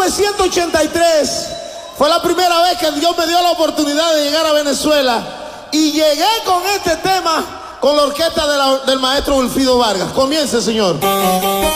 1983 fue la primera vez que Dios me dio la oportunidad de llegar a Venezuela. Y llegué con este tema con la orquesta del maestro Wilfrido Vargas. Comience, señor.